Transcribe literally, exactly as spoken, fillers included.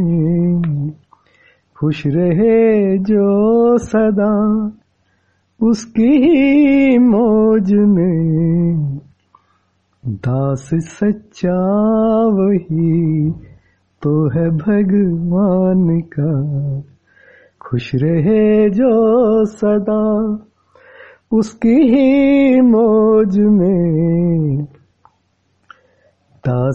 खुश रहे जो सदा उसकी ही मौज में, दास सच्चा वही तो है भगवान का। खुश रहे जो सदा उसकी ही मौज में, दास